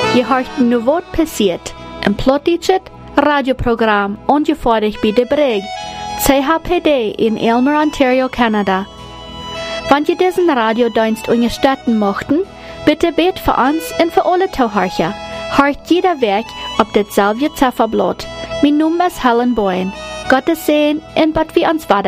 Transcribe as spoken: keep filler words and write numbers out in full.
Je hört nu wat passiert. Een plottichet radioprogram ongefährlich bij de Brig. C H P D in Aylmer, Ontario, Canada. Wenn ihr diesen Radiodienst unterstützen möchten, bitte bet für uns und für alle Zuhörer. Hört jeder Weg auf dasselbe Zifferblatt. Mein Name ist Helen Boyne. Gottes Segen und Gott wie uns weiter.